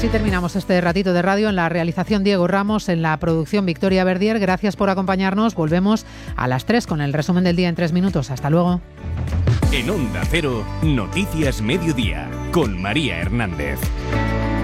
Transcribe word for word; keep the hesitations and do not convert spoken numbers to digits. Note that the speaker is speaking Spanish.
Así terminamos este ratito de radio. En la realización Diego Ramos, en la producción Victoria Verdier. Gracias por acompañarnos. Volvemos a las tres con el resumen del día en tres minutos. Hasta luego. En Onda Cero, Noticias Mediodía, con María Hernández.